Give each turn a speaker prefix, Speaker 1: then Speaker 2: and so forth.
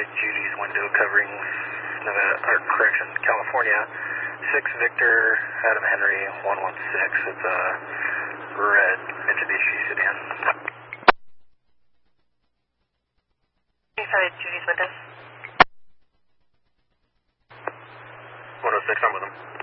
Speaker 1: Judy's window covering California. 6 Victor, Adam Henry, 116. It's a red Mitsubishi sedan.
Speaker 2: Inside Judy's window.
Speaker 1: 106, I'm with him.